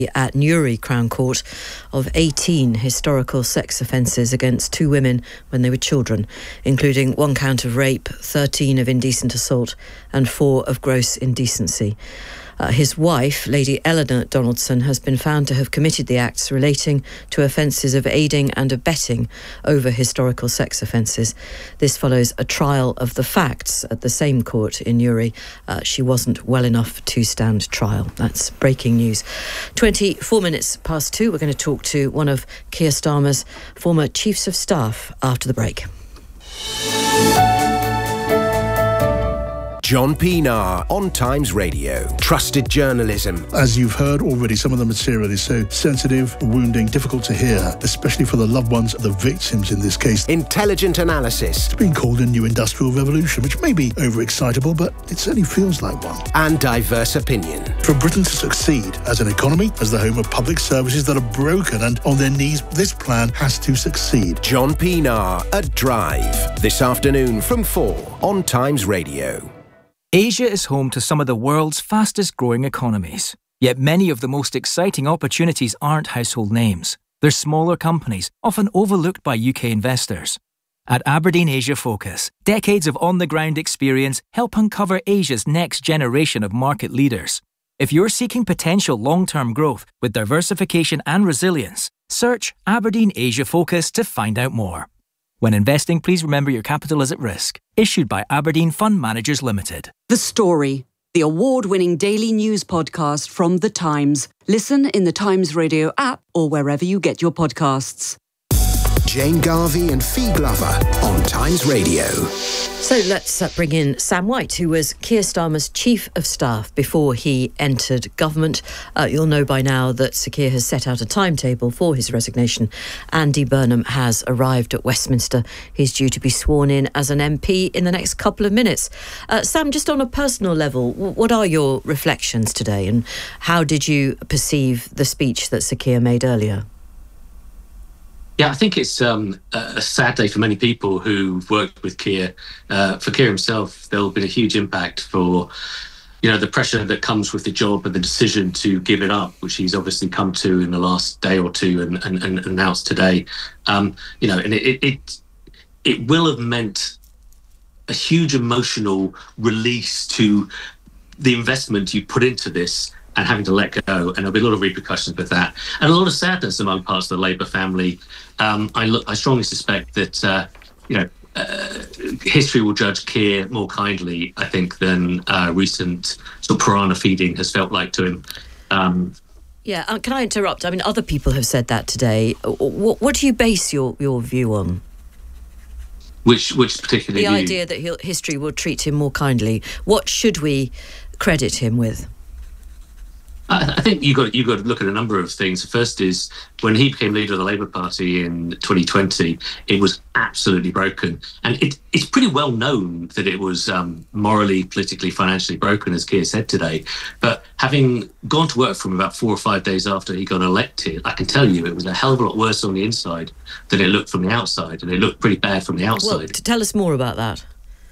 at Newry Crown Court of 18 historical sex offences against 2 women when they were children, including 1 count of rape, 13 of indecent assault and 4 of gross indecency. His wife, Lady Eleanor Donaldson, has been found to have committed the acts relating to offences of aiding and abetting over historical sex offences. This follows a trial of the facts at the same court in Newry. She wasn't well enough to stand trial. That's breaking news. 24 minutes past 2. We're going to talk to one of Keir Starmer's former chiefs of staff after the break. John Pienaar on Times Radio. Trusted journalism. As you've heard already, some of the material is so sensitive, wounding, difficult to hear, especially for the loved ones of the victims in this case. Intelligent analysis. It's been called a new industrial revolution, which may be overexcitable, but it certainly feels like one. And diverse opinion. For Britain to succeed as an economy, as the home of public services that are broken and on their knees, this plan has to succeed. John Pienaar at Drive. This afternoon from 4 on Times Radio. Asia is home to some of the world's fastest growing economies. Yet many of the most exciting opportunities aren't household names. They're smaller companies, often overlooked by UK investors. At Aberdeen Asia Focus, decades of on-the-ground experience help uncover Asia's next generation of market leaders. If you're seeking potential long-term growth with diversification and resilience, search Aberdeen Asia Focus to find out more. When investing, please remember your capital is at risk. Issued by Aberdeen Fund Managers Limited. The Story, the award-winning daily news podcast from The Times. Listen in the Times Radio app or wherever you get your podcasts. Jane Garvey and Fee Glover on Times Radio. So let's bring in Sam White, who was Keir Starmer's Chief of Staff before he entered government. You'll know by now that Sir Keir has set out a timetable for his resignation. Andy Burnham has arrived at Westminster. He's due to be sworn in as an MP in the next couple of minutes. Sam, just on a personal level, what are your reflections today and how did you perceive the speech that Sir Keir made earlier? Yeah, I think it's a sad day for many people who've worked with Keir. For Keir himself, there'll be a huge impact for, the pressure that comes with the job and the decision to give it up, which he's obviously come to in the last day or two and announced today. And it will have meant a huge emotional release to the investment you put into this and having to let go, and there'll be a lot of repercussions with that, and a lot of sadness among parts of the Labour family. I strongly suspect that history will judge Keir more kindly, I think, than recent sort of piranha feeding has felt like to him. Can I interrupt? I mean, other people have said that today. What do you base your view on? Which particular the view? Idea that history will treat him more kindly. What should we credit him with? I think you've got to look at a number of things. The first is when he became leader of the Labour Party in 2020, it was absolutely broken. And it's pretty well known that it was morally, politically, financially broken, as Keir said today. But having gone to work from about 4 or 5 days after he got elected, I can tell you it was a hell of a lot worse on the inside than it looked from the outside. And it looked pretty bad from the outside. Well, tell us more about that.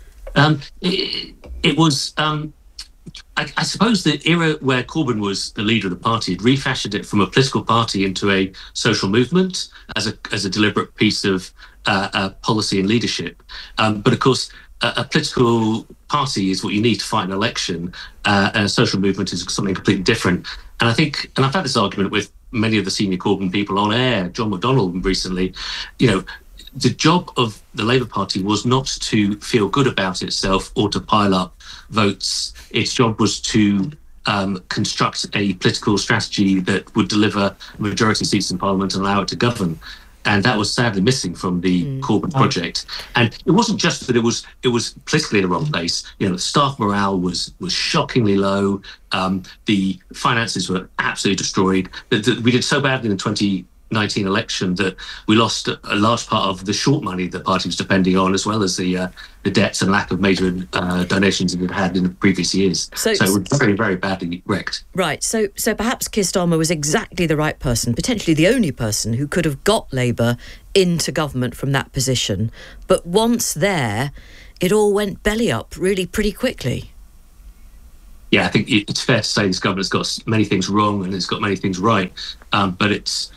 It was... I suppose the era where Corbyn was the leader of the party had refashioned it from a political party into a social movement as a deliberate piece of policy and leadership. But of course, a political party is what you need to fight an election, and a social movement is something completely different. And I've had this argument with many of the senior Corbyn people on air, John McDonnell recently, the job of the Labour Party was not to feel good about itself or to pile up votes. Its job was to construct a political strategy that would deliver majority seats in Parliament and allow it to govern. And that was sadly missing from the Corbyn project. And it wasn't just that it was politically in the wrong place. The staff morale was shockingly low. The finances were absolutely destroyed. We did so badly in the 2019 election that we lost a large part of the short money the party was depending on, as well as the debts and lack of major donations it had in the previous years. So it was very, very badly wrecked. Right. So perhaps Keir Starmer was exactly the right person, potentially the only person who could have got Labour into government from that position. But once there, it all went belly up really pretty quickly. yeah, I think it's fair to say this government's got many things wrong and it's got many things right, but it's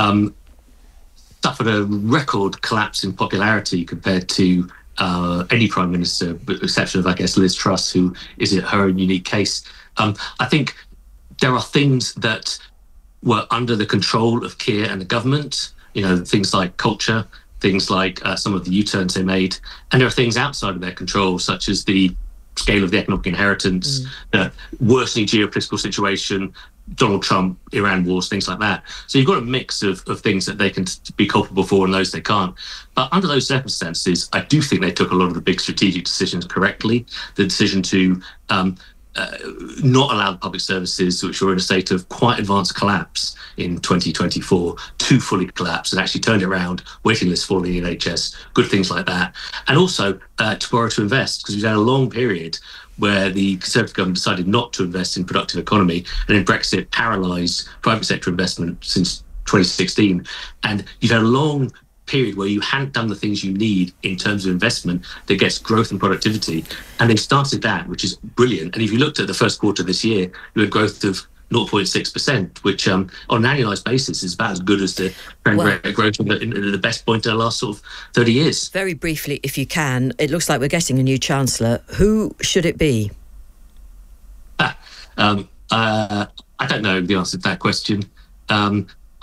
suffered a record collapse in popularity compared to any Prime Minister, with the exception of, I guess, Liz Truss, who is her own unique case. I think there are things that were under the control of Keir and the government, things like culture, things like some of the U-turns they made, and there are things outside of their control, such as the scale of the economic inheritance, the worsening geopolitical situation, Donald Trump, Iran wars, things like that. So you've got a mix of things that they can be culpable for and those they can't. But under those circumstances, I do think they took a lot of the big strategic decisions correctly. The decision to not allow the public services, which were in a state of quite advanced collapse in 2024, to fully collapse, and actually turned it around, waiting lists falling in NHS, good things like that. And also to borrow to invest, because we've had a long period where the Conservative government decided not to invest in productive economy, and then Brexit paralysed private sector investment since 2016. And you've had a long period where you hadn't done the things you need in terms of investment that gets growth and productivity. And they started that, which is brilliant. And if you looked at the first quarter of this year, you had growth of 0.6%, which on an annualised basis is about as good as the trend rate of growth in the best point in the last sort of 30 years. Very briefly, if you can, it looks like we're getting a new Chancellor. Who should it be? I don't know the answer to that question. I'm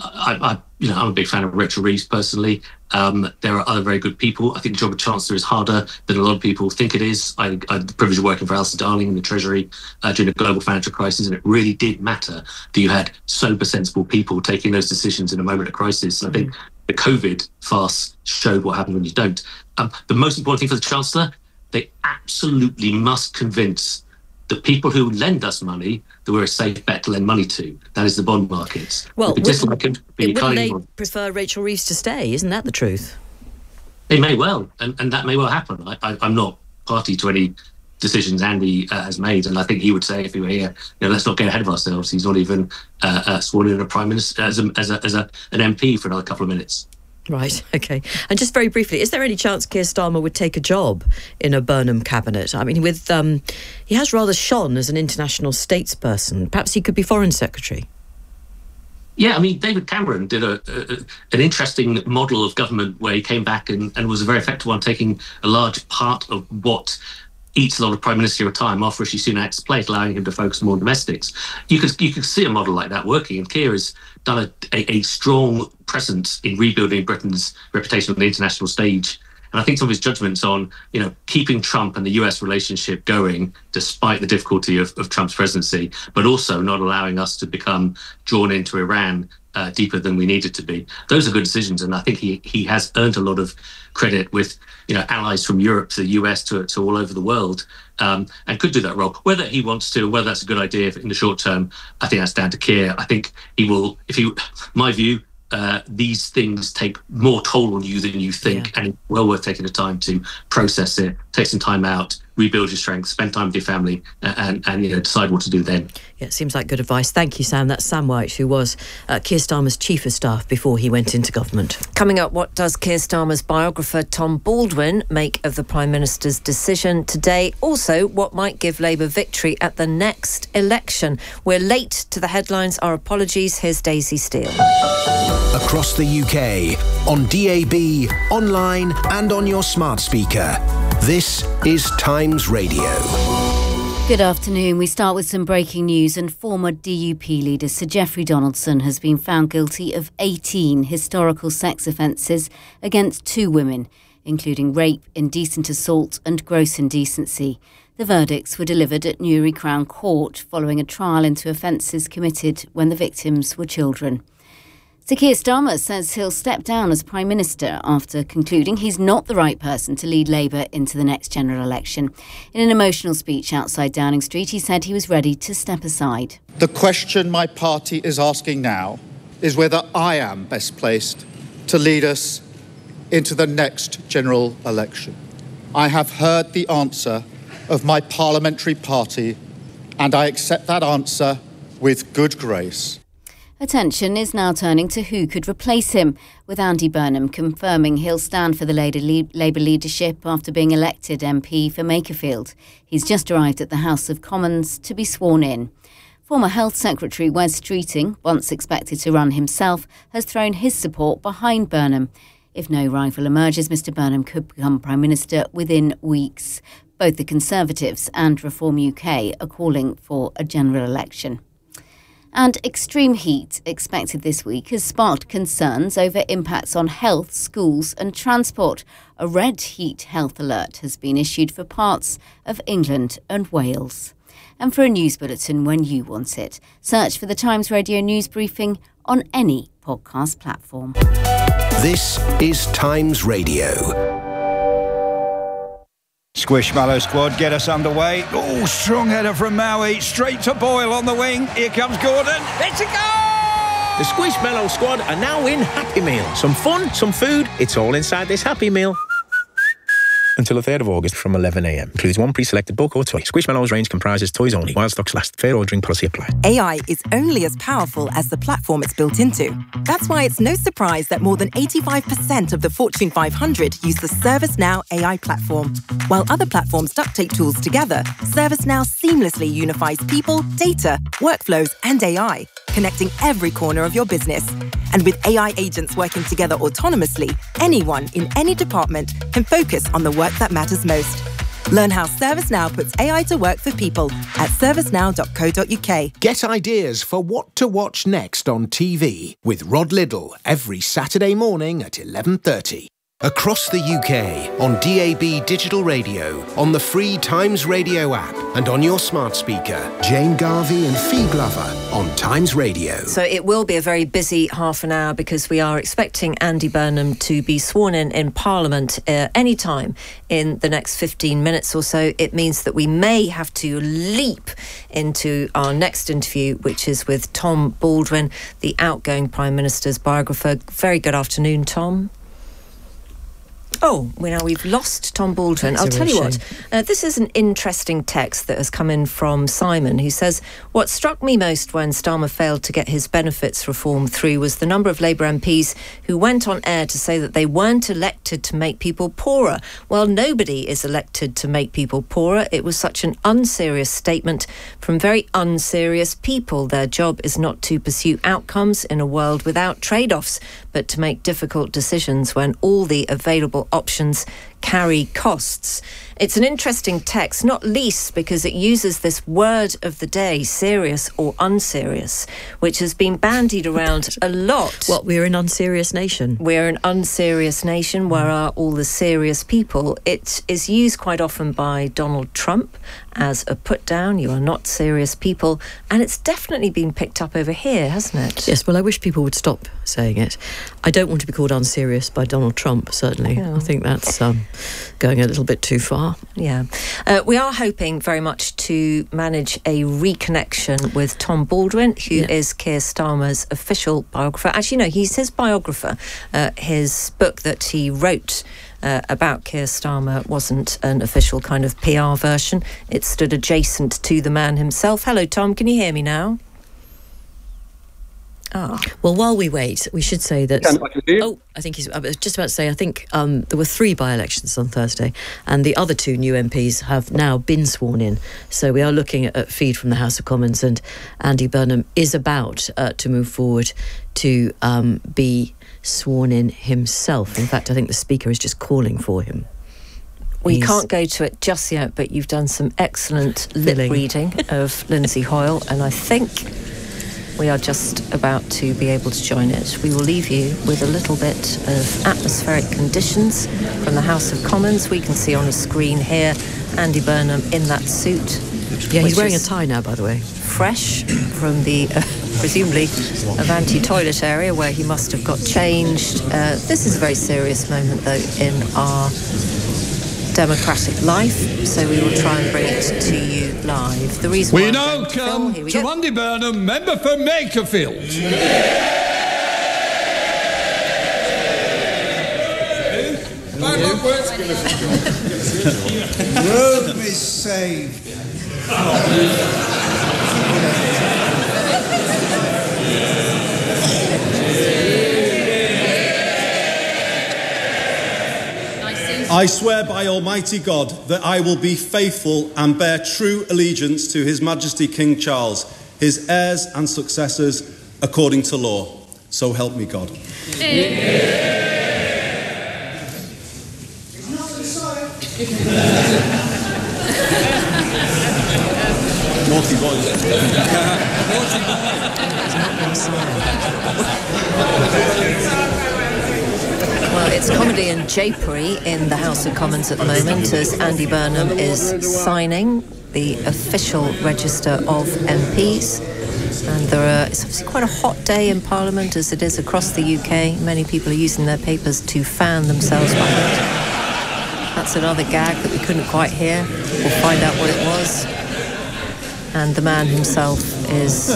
a big fan of Rachel Reeves personally. There are other very good people. I think the job of Chancellor is harder than a lot of people think it is. I had the privilege of working for Alistair Darling in the Treasury during the global financial crisis, and it really did matter that you had sober, sensible people taking those decisions in a moment of crisis. And I think the COVID farce showed what happens when you don't. The most important thing for the Chancellor, they absolutely must convince the people who lend us money that we're a safe bet to lend money to. That is the bond markets. Well, wouldn't they prefer Rachel Reeves to stay? Isn't that the truth? They may well, and that may well happen. I'm not party to any decisions Andy has made, and I think he would say if he were here, let's not get ahead of ourselves. He's not even sworn in a Prime Minister as an MP for another couple of minutes. Right, OK. And just very briefly, is there any chance Keir Starmer would take a job in a Burnham cabinet? I mean, he has rather shone as an international statesperson. Perhaps he could be Foreign Secretary. Yeah, I mean, David Cameron did an interesting model of government where he came back and was a very effective one, taking a large part of what eats a lot of prime ministerial time off Rishi Sunak's plate, allowing him to focus more on domestics. You could see a model like that working, and Keir has done a strong presence in rebuilding Britain's reputation on the international stage. And I think some of his judgments on, keeping Trump and the US relationship going, despite the difficulty of Trump's presidency, but also not allowing us to become drawn into Iran deeper than we needed to be. Those are good decisions, and I think he has earned a lot of credit with allies from Europe to the US to all over the world, and could do that role. Whether he wants to, whether that's a good idea in the short term, I think that's down to Keir. I think he will. My view, these things take more toll on you than you think, and it's well worth taking the time to process it, take some time out, rebuild your strength, spend time with your family, and decide what to do then. Yeah, it seems like good advice. Thank you, Sam. That's Sam White, who was Keir Starmer's Chief of Staff before he went into government. Coming up, what does Keir Starmer's biographer Tom Baldwin make of the Prime Minister's decision today? Also, what might give Labour victory at the next election? We're late to the headlines. Our apologies. Here's Daisy Steele. Across the UK, on DAB, online and on your smart speaker. This is Times Radio. Good afternoon. We start with some breaking news, and former DUP leader Sir Geoffrey Donaldson has been found guilty of 18 historical sex offences against 2 women, including rape, indecent assault and gross indecency. The verdicts were delivered at Newry Crown Court following a trial into offences committed when the victims were children. Sir Keir Starmer says he'll step down as Prime Minister after concluding he's not the right person to lead Labour into the next general election. In an emotional speech outside Downing Street, he said he was ready to step aside. The question my party is asking now is whether I am best placed to lead us into the next general election. I have heard the answer of my parliamentary party, and I accept that answer with good grace. Attention is now turning to who could replace him, with Andy Burnham confirming he'll stand for the Labour leadership after being elected MP for Makerfield. He's just arrived at the House of Commons to be sworn in. Former Health Secretary Wes Streeting, once expected to run himself, has thrown his support behind Burnham. If no rival emerges, Mr Burnham could become Prime Minister within weeks. Both the Conservatives and Reform UK are calling for a general election. And extreme heat expected this week has sparked concerns over impacts on health, schools and transport. A red heat health alert has been issued for parts of England and Wales. And for a news bulletin when you want it, search for the Times Radio News Briefing on any podcast platform. This is Times Radio. Squishmallow squad get us underway. Oh, strong header from Maui. Straight to Boyle on the wing. Here comes Gordon. It's a goal! The Squishmallow squad are now in Happy Meal. Some fun, some food. It's all inside this Happy Meal. Until the 3rd of August from 11 a.m. Includes one pre-selected book or toy. Squishmallows range comprises toys only. While stocks last. Fair ordering policy applies. AI is only as powerful as the platform it's built into. That's why it's no surprise that more than 85% of the Fortune 500 use the ServiceNow AI platform. While other platforms duct tape tools together, ServiceNow seamlessly unifies people, data, workflows, and AI, connecting every corner of your business. And with AI agents working together autonomously, anyone in any department can focus on the work that matters most. Learn how ServiceNow puts AI to work for people at servicenow.co.uk. Get ideas for what to watch next on TV with Rod Liddle every Saturday morning at 11:30. Across the UK, on DAB digital radio, on the free Times Radio app, and on your smart speaker. Jane Garvey and Fee Glover on Times Radio. So it will be a very busy half an hour because we are expecting Andy Burnham to be sworn in Parliament any time in the next 15 minutes or so. It means that we may have to leap into our next interview, which is with Tom Baldwin, the outgoing Prime Minister's biographer. Very good afternoon, Tom. Oh, we've lost Tom Baldwin. I'll tell you what, this is an interesting text that has come in from Simon, who says, what struck me most when Starmer failed to get his benefits reform through was the number of Labour MPs who went on air to say that they weren't elected to make people poorer. Well, nobody is elected to make people poorer. It was such an unserious statement from very unserious people. Their job is not to pursue outcomes in a world without trade-offs, but to make difficult decisions when all the available options carry costs. It's an interesting text, not least because it uses this word of the day, serious or unserious, which has been bandied around a lot. What, we're an unserious nation? We're an unserious nation. Where are all the serious people? It is used quite often by Donald Trump as a put-down. You are not serious people. And it's definitely been picked up over here, hasn't it? Yes, well, I wish people would stop saying it. I don't want to be called unserious by Donald Trump, certainly. I think that's going a little bit too far. Yeah. We are hoping very much to manage a reconnection with Tom Baldwin, who is Keir Starmer's official biographer. Actually, no, he's his biographer. His book that he wrote about Keir Starmer wasn't an official kind of PR version. It stood adjacent to the man himself. Hello, Tom. Can you hear me now? Well, while we wait, we should say that... I think I was just about to say, I think there were 3 by-elections on Thursday, and the other 2 new MPs have now been sworn in. So we are looking at a feed from the House of Commons, and Andy Burnham is about to move forward to be sworn in himself. In fact, I think the Speaker is just calling for him. We can't go to it just yet, but you've done some excellent lip reading of Lindsay Hoyle, and I think we are just about to be able to join it. We will leave you with a little bit of atmospheric conditions from the House of Commons. We can see on a screen here Andy Burnham in that suit. Yeah, he's wearing a tie now, by the way. Fresh from the, presumably, Avanti toilet area where he must have got changed. This is a very serious moment, though, in our democratic life, so we will try and bring it to you live. The reason we now come to Andy Burnham, member for Makerfield. Rome is saved. I swear by Almighty God that I will be faithful and bear true allegiance to His Majesty King Charles, his heirs and successors, according to law. So help me God. Naughty boy. Well, it's comedy and japery in the House of Commons at the moment as Andy Burnham is signing the official register of MPs. And it's obviously quite a hot day in Parliament, as it is across the UK. Many people are using their papers to fan themselves behind. That's another gag that we couldn't quite hear. We'll find out what it was. And the man himself is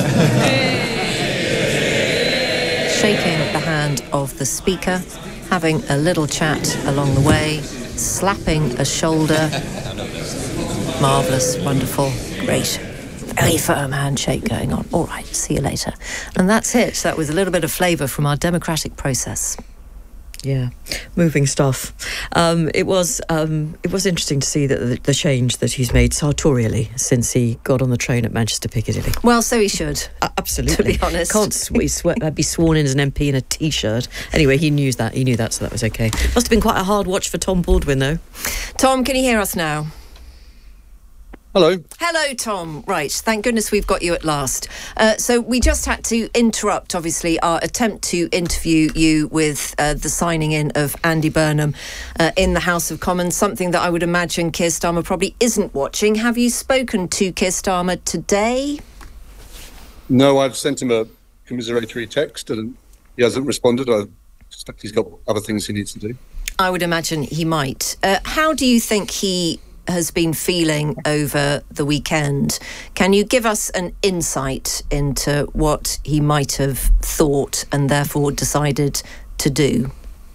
shaking the hand of the Speaker, having a little chat along the way, slapping a shoulder. Marvellous, wonderful, great. Very firm handshake going on. All right, see you later. And that's it. That was a little bit of flavour from our democratic process. Yeah, moving stuff. It was interesting to see that the change that he's made sartorially since he got on the train at Manchester Piccadilly. Well, so he should. Absolutely. To be honest. Can't be sworn in as an MP in a T-shirt. Anyway, he knew that, so that was okay. Must have been quite a hard watch for Tom Baldwin, though. Tom, can you hear us now? Hello. Hello, Tom. Right, thank goodness we've got you at last. So we just had to interrupt, obviously, our attempt to interview you with the signing in of Andy Burnham in the House of Commons, something that I would imagine Keir Starmer probably isn't watching. Have you spoken to Keir Starmer today? No, I've sent him a commiseratory text and he hasn't responded. I suspect he's got other things he needs to do. I would imagine he might. How do you think he has been feeling over the weekend? Can you give us an insight into what he might have thought and therefore decided to do?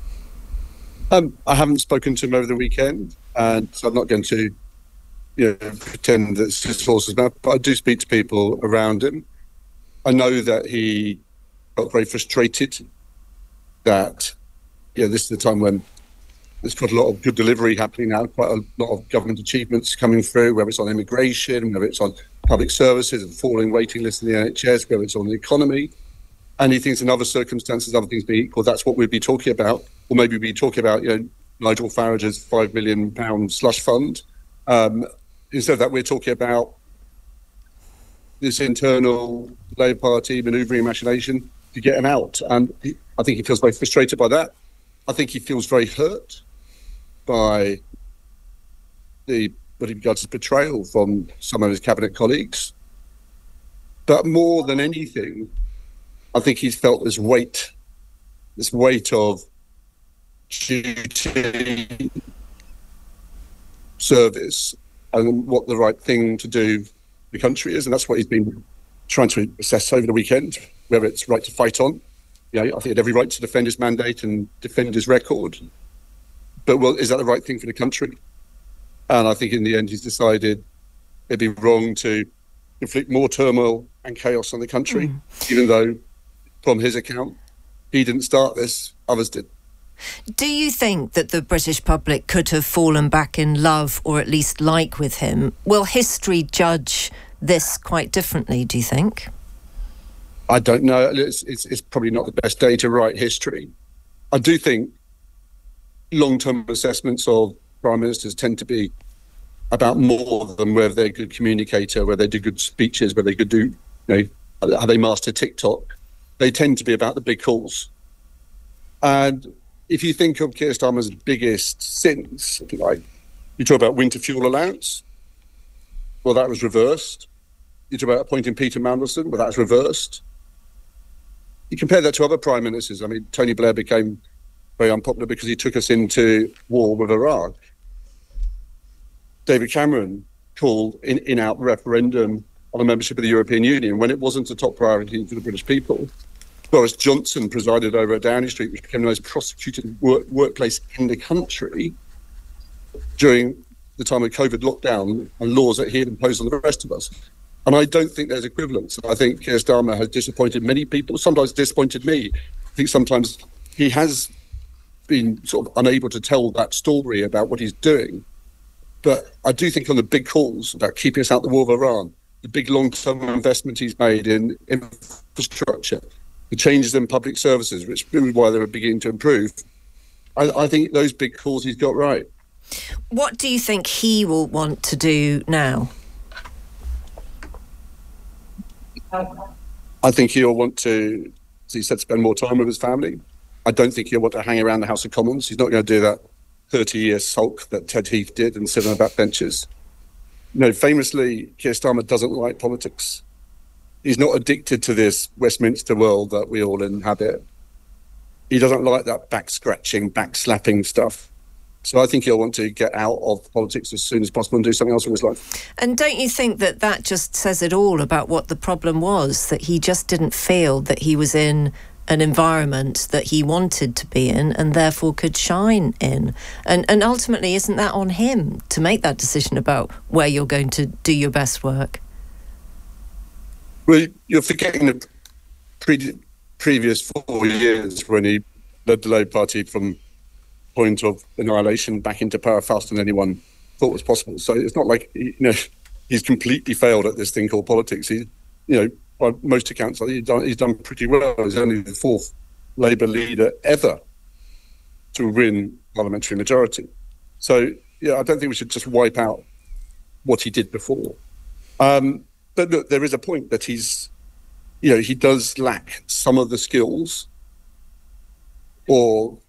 I haven't spoken to him over the weekend, and so I'm not going to pretend that it's his horse's mouth, but I do speak to people around him. I know that he felt very frustrated that this is the time when there's quite a lot of good delivery happening now, quite a lot of government achievements coming through, whether it's on immigration, whether it's on public services and falling waiting lists in the NHS, whether it's on the economy. And he thinks in other circumstances, other things being equal, that's what we'd be talking about. Or maybe we'd be talking about, Nigel Farage's £5 million slush fund. Instead of that, we're talking about this internal Labour Party manoeuvring and machination to get him out. And I think he feels very frustrated by that. I think he feels very hurt by what he regards as betrayal from some of his cabinet colleagues. But more than anything, I think he's felt this weight of duty, service, and what the right thing to do for the country is. And that's what he's been trying to assess over the weekend, whether it's right to fight on. I think he had every right to defend his mandate and defend his record. But, is that the right thing for the country? And I think in the end, he's decided it'd be wrong to inflict more turmoil and chaos on the country, even though, from his account, he didn't start this, others did. Do you think that the British public could have fallen back in love or at least like with him? Will history judge this quite differently, do you think? I don't know. It's probably not the best day to write history. I do think long-term assessments of prime ministers tend to be about more than whether they're a good communicator, whether they do good speeches, whether they could do, how they master TikTok. They tend to be about the big calls. And if you think of Keir Starmer's biggest sins, if you like, you talk about winter fuel allowance. Well, that was reversed. You talk about appointing Peter Mandelson. Well, that was reversed. You compare that to other prime ministers. I mean, Tony Blair became very unpopular because he took us into war with Iraq. David Cameron called in-out referendum on a membership of the European Union when it wasn't a top priority for the British people. Boris Johnson presided over at Downing Street, which became the most prosecuted workplace in the country during the time of COVID lockdown and laws that he had imposed on the rest of us. And I don't think there's equivalence. I think Keir Starmer has disappointed many people, sometimes disappointed me. I think sometimes he has been sort of unable to tell that story about what he's doing. But I do think on the big calls about keeping us out the war of Iran, the big long-term investment he's made in infrastructure, the changes in public services, which is why they were beginning to improve, I think those big calls he's got right. What do you think he will want to do now? I think he'll want to, as he said, spend more time with his family. I don't think he'll want to hang around the House of Commons. He's not going to do that 30-year sulk that Ted Heath did and sit on the backbenches. Famously, Keir Starmer doesn't like politics. He's not addicted to this Westminster world that we all inhabit. He doesn't like that back-scratching, back-slapping stuff. So I think he'll want to get out of politics as soon as possible and do something else with his life. And don't you think that just says it all about what the problem was, that he just didn't feel that he was in an environment that he wanted to be in and therefore could shine in? And ultimately, isn't that on him to make that decision about where you're going to do your best work? Well, you're forgetting the previous 4 years when he led the Labour Party from point of annihilation back into power faster than anyone thought was possible. So it's not like he's completely failed at this thing called politics. He, by most accounts, he's done pretty well. He's only the fourth Labour leader ever to win parliamentary majority. So I don't think we should just wipe out what he did before. But look, there is a point that he does lack some of the skills or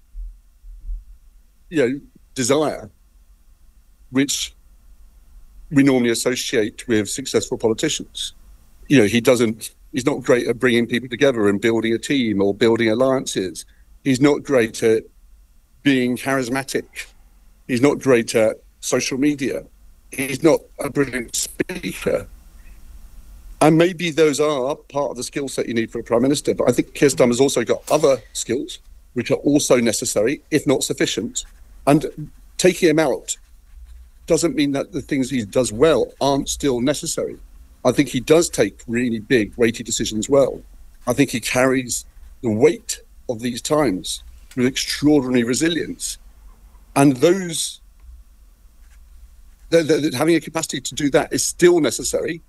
desire which we normally associate with successful politicians. He's not great at bringing people together and building a team or building alliances. He's not great at being charismatic. He's not great at social media. He's not a brilliant speaker. And maybe those are part of the skill set you need for a prime minister. But I think Keir Starmer's also got other skills which are also necessary, if not sufficient. And taking him out doesn't mean that the things he does well aren't still necessary. I think he does take really big, weighty decisions well. I think he carries the weight of these times with extraordinary resilience. And having a capacity to do that is still necessary.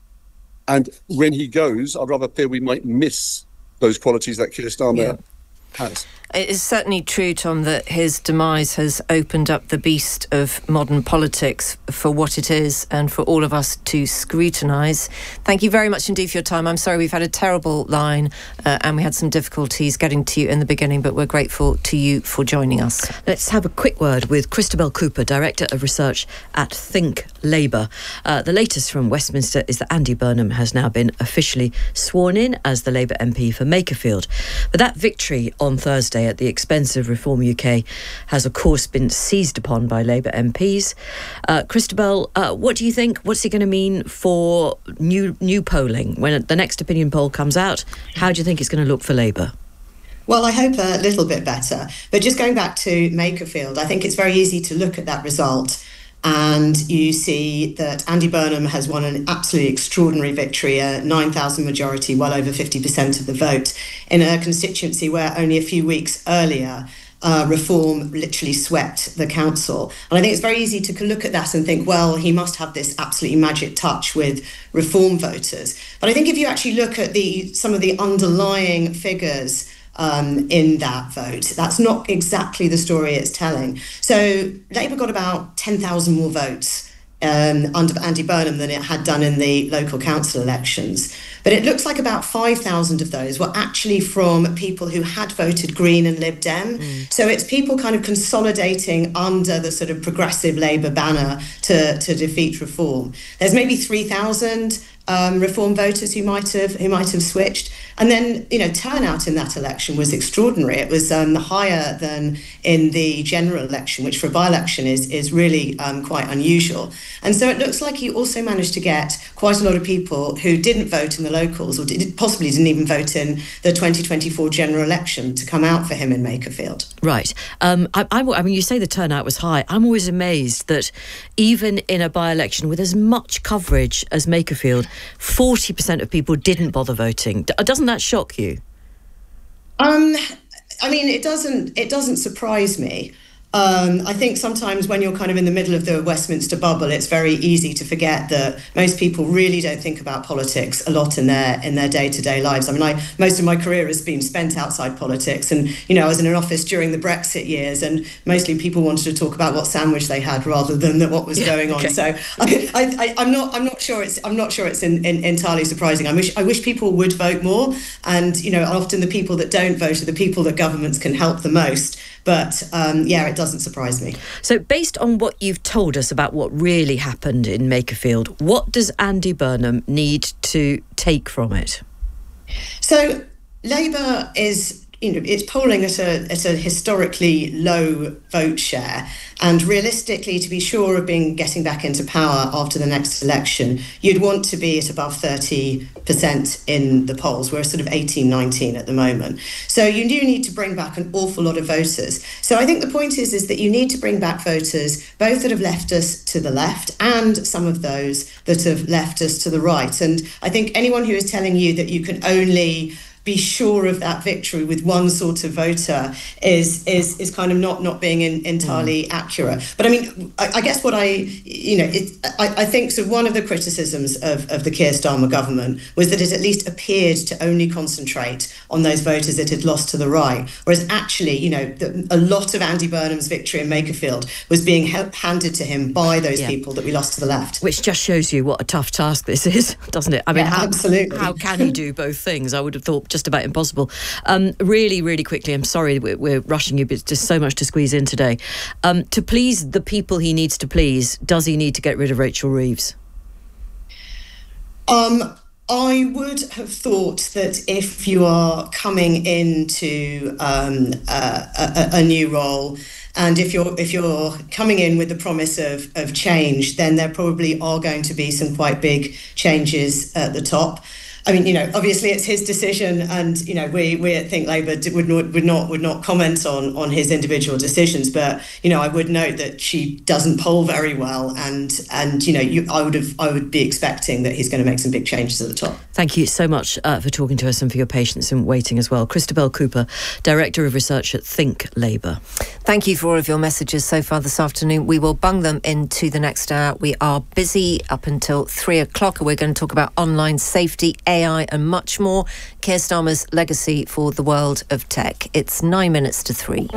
And when he goes, I rather fear we might miss those qualities that Keir Starmer has. It is certainly true, Tom, that his demise has opened up the beast of modern politics for what it is and for all of us to scrutinise. Thank you very much indeed for your time. I'm sorry we've had a terrible line and we had some difficulties getting to you in the beginning, but we're grateful to you for joining us. Let's have a quick word with Christabel Cooper, Director of Research at Think Labour. The latest from Westminster is that Andy Burnham has now been officially sworn in as the Labour MP for Makerfield. But that victory on Thursday at the expense of Reform UK has, of course, been seized upon by Labour MPs. Christabel, what do you think? What's it going to mean for new polling? When the next opinion poll comes out, how do you think it's going to look for Labour? Well, I hope a little bit better. But just going back to Makerfield, I think it's very easy to look at that result and you see that Andy Burnham has won an absolutely extraordinary victory, a 9,000 majority, well over 50% of the vote, in a constituency where only a few weeks earlier Reform literally swept the council. And I think it's very easy to look at that and think, well, he must have this absolutely magic touch with Reform voters. But I think if you actually look at some of the underlying figures in that vote, that's not exactly the story it's telling. So Labour got about 10,000 more votes under Andy Burnham than it had done in the local council elections. But it looks like about 5,000 of those were actually from people who had voted Green and Lib Dem. So it's people kind of consolidating under the sort of progressive Labour banner to defeat Reform. There's maybe 3,000 Reform voters who might have switched. And then, turnout in that election was extraordinary. It was higher than in the general election, which for a by-election is really quite unusual. And so it looks like he also managed to get quite a lot of people who didn't vote in the locals or possibly didn't even vote in the 2024 general election to come out for him in Makerfield. Right. I mean, you say the turnout was high. I'm always amazed that even in a by-election with as much coverage as Makerfield, 40% of people didn't bother voting. Doesn't that shock you? I mean, it doesn't surprise me. I think sometimes when you're kind of in the middle of the Westminster bubble, it's very easy to forget that most people really don't think about politics a lot in their day-to-day lives. I mean, most of my career has been spent outside politics, and I was in an office during the Brexit years, and mostly people wanted to talk about what sandwich they had rather than what was going on. Okay. So I'm not sure it's entirely surprising. I wish people would vote more, and often the people that don't vote are the people that governments can help the most. But it doesn't surprise me. So based on what you've told us about what really happened in Makerfield, what does Andy Burnham need to take from it? So Labour is, it's polling at a historically low vote share, and realistically, to be sure of getting back into power after the next election, you'd want to be at above 30% in the polls. We're sort of 18-19 at the moment. So you do need to bring back an awful lot of voters. So I think the point is that you need to bring back voters, both that have left us to the left and some of those that have left us to the right. And I think anyone who is telling you that you can only be sure of that victory with one sort of voter is kind of not being entirely accurate. But I mean, I guess what I think sort of one of the criticisms of the Keir Starmer government was that it at least appeared to only concentrate on those voters it had lost to the right, whereas actually, a lot of Andy Burnham's victory in Makerfield was being handed to him by those people that we lost to the left. Which just shows you what a tough task this is, doesn't it? I mean, absolutely. How can he do both things? I would have thought just about impossible. Really, really quickly, I'm sorry we're rushing you, but it's just so much to squeeze in today. To please the people he needs to please, does he need to get rid of Rachel Reeves? I would have thought that if you are coming into a new role, and if you're coming in with the promise of change, then there probably are going to be some quite big changes at the top. I mean, obviously it's his decision, and we at Think Labour would not comment on his individual decisions. But I would note that she doesn't poll very well, and I would be expecting that he's going to make some big changes at the top. Thank you so much for talking to us and for your patience in waiting as well. Christabel Cooper, Director of Research at Think Labour. Thank you for all of your messages so far this afternoon. We will bung them into the next hour. We are busy up until 3 o'clock, and we're going to talk about online safety, AI and much more. Keir Starmer's legacy for the world of tech. It's 9 minutes to 3.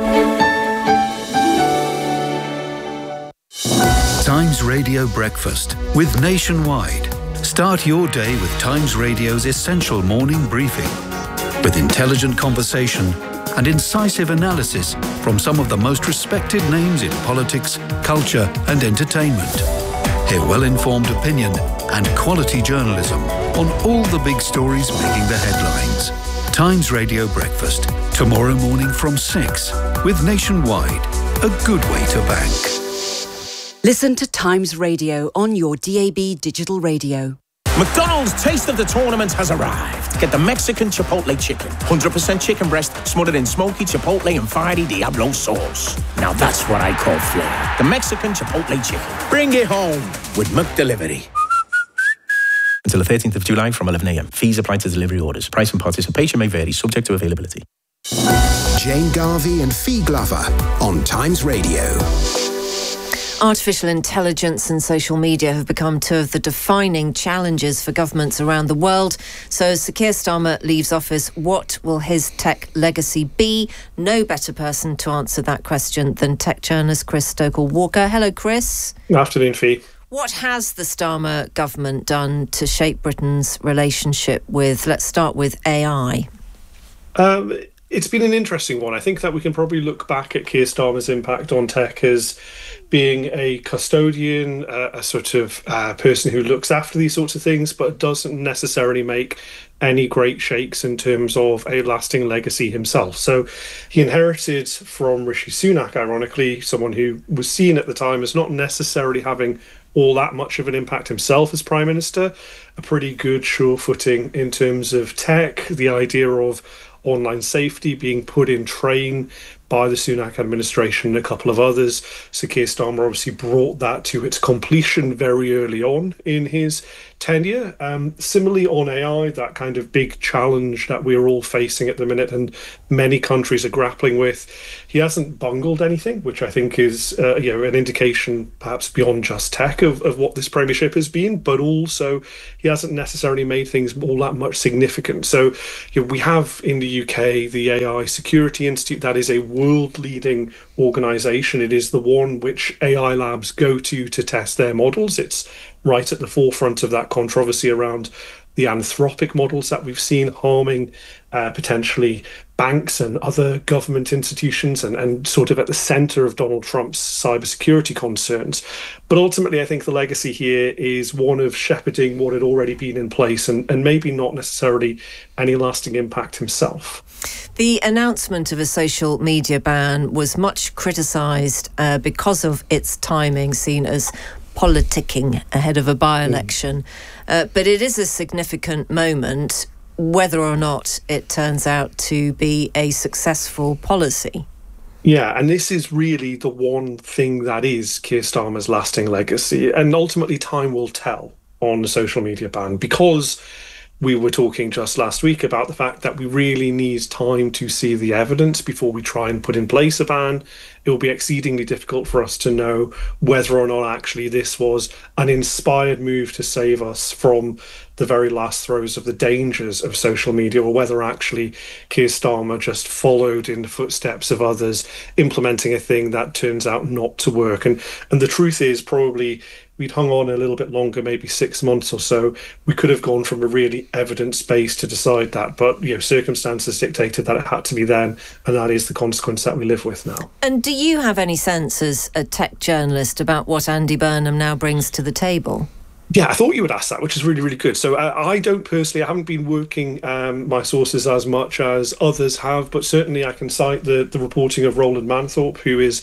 Times Radio Breakfast with Nationwide. Start your day with Times Radio's essential morning briefing, with intelligent conversation and incisive analysis from some of the most respected names in politics, culture and entertainment. Hear well-informed opinion and quality journalism on all the big stories making the headlines. Times Radio Breakfast, tomorrow morning from 6, with Nationwide, a good way to bank. Listen to Times Radio on your DAB digital radio. McDonald's Taste of the Tournament has arrived. Get the Mexican Chipotle chicken. 100% chicken breast smothered in smoky Chipotle and fiery Diablo sauce. Now that's what I call flair. The Mexican Chipotle chicken. Bring it home with McDelivery. Until the 13th of July from 11 a.m. Fees apply to delivery orders. Price and participation may vary, subject to availability. Jane Garvey and Fee Glover on Times Radio. Artificial intelligence and social media have become two of the defining challenges for governments around the world. So as Sir Keir Starmer leaves office, what will his tech legacy be? No better person to answer that question than tech journalist Chris Stokel-Walker. Hello, Chris. Good afternoon, Fee. What has the Starmer government done to shape Britain's relationship with, let's start with AI? It's been an interesting one. I think that we can probably look back at Keir Starmer's impact on tech as being a custodian, a sort of person who looks after these sorts of things, but doesn't necessarily make any great shakes in terms of a lasting legacy himself. So he inherited from Rishi Sunak, ironically, someone who was seen at the time as not necessarily having all that much of an impact himself as Prime Minister, a pretty good sure footing in terms of tech, the idea of online safety being put in train, by the Sunak administration and a couple of others. So Keir Starmer obviously brought that to its completion very early on in his tenure. Similarly on AI, that kind of big challenge that we're all facing at the minute and many countries are grappling with, he hasn't bungled anything, which I think is an indication perhaps beyond just tech of what this premiership has been, but also he hasn't necessarily made things all that much significant. So we have in the UK the AI Security Institute. That is a world-leading organisation. It is the one which AI labs go to test their models. It's right at the forefront of that controversy around the Anthropic models that we've seen harming potentially banks and other government institutions and sort of at the centre of Donald Trump's cybersecurity concerns. But ultimately, I think the legacy here is one of shepherding what had already been in place and maybe not necessarily any lasting impact himself. The announcement of a social media ban was much criticised because of its timing, seen as politicking ahead of a by-election. But it is a significant moment, whether or not it turns out to be a successful policy. Yeah, and this is really the one thing that is Keir Starmer's lasting legacy. And ultimately, time will tell on the social media ban, because we were talking just last week about the fact that we really need time to see the evidence before we try and put in place a ban. It will be exceedingly difficult for us to know whether or not actually this was an inspired move to save us from the very last throes of the dangers of social media, or whether actually Keir Starmer just followed in the footsteps of others, implementing a thing that turns out not to work. And the truth is, probably we'd hung on a little bit longer, maybe 6 months or so, we could have gone from a really evidence base to decide that. But circumstances dictated that it had to be then, and that is the consequence that we live with now. And do you have any sense as a tech journalist about what Andy Burnham now brings to the table? Yeah, I thought you would ask that, which is really, really good. So I haven't been working my sources as much as others have, but certainly I can cite the reporting of Roland Manthorpe, who is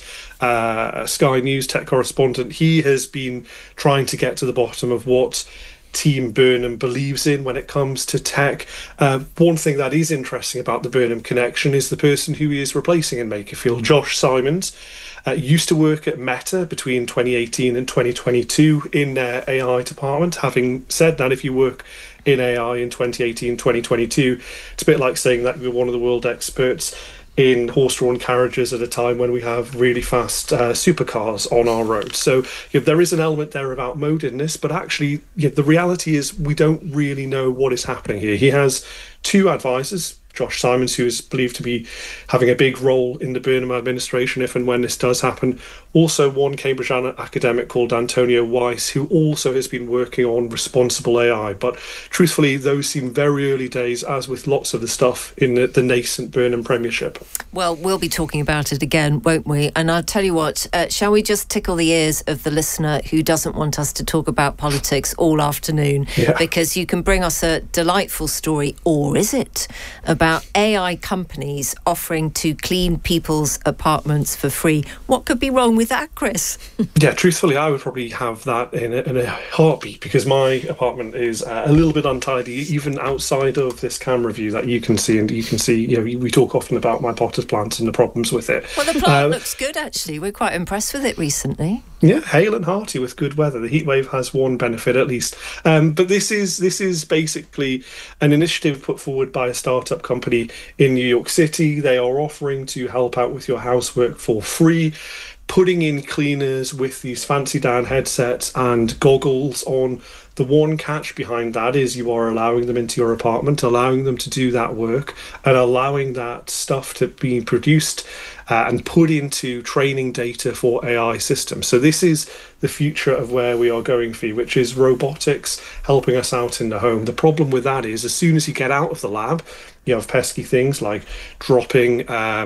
a Sky News tech correspondent. He has been trying to get to the bottom of what Team Burnham believes in when it comes to tech. One thing that is interesting about the Burnham connection is the person who he is replacing in Makerfield, Josh Simons. Used to work at Meta between 2018 and 2022 in their AI department. Having said that, if you work in AI in 2018, 2022, it's a bit like saying that you're one of the world experts in horse-drawn carriages at a time when we have really fast supercars on our roads. So there is an element there about modedness, but actually the reality is we don't really know what is happening here. He has two advisors, Josh Simons, who is believed to be having a big role in the Burnham administration if and when this does happen. Also one Cambridge academic called Antonio Weiss, who also has been working on responsible AI. But truthfully, those seem very early days, as with lots of the stuff in the nascent Burnham premiership. Well, we'll be talking about it again, won't we? And I'll tell you what, shall we just tickle the ears of the listener who doesn't want us to talk about politics all afternoon? Yeah. Because you can bring us a delightful story, or is it, about AI companies offering to clean people's apartments for free. What could be wrong with that, Chris? Yeah, truthfully, I would probably have that in a heartbeat, because my apartment is a little bit untidy, even outside of this camera view that you can see. And you can see, we talk often about my potted plants and the problems with it. Well, the plant looks good, actually. We're quite impressed with it recently. Yeah, hale and hearty with good weather. The heat wave has one benefit at least. But this is basically an initiative put forward by a startup company in New York City. They are offering to help out with your housework for free, putting in cleaners with these fancy down headsets and goggles on. The one catch behind that is you are allowing them into your apartment, allowing them to do that work, and allowing that stuff to be produced and put into training data for AI systems. So this is the future of where we are going, Fee, which is robotics helping us out in the home. The problem with that is, as soon as you get out of the lab, you have pesky things like dropping